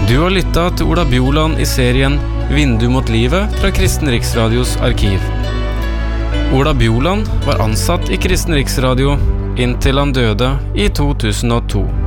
Du har lyttet til Ola Bjoland i serien Vindu mot livet fra Kristen Riksradios arkiv. Ola Bjoland var ansatt i Kristen Riksradio inntil han døde i 2002.